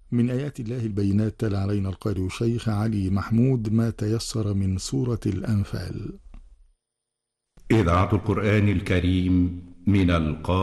من آيات الله البينات تلا علينا القارئ الشيخ علي محمود ما تيسر من سورة الأنفال. إذاعة القرآن الكريم من القاهرة.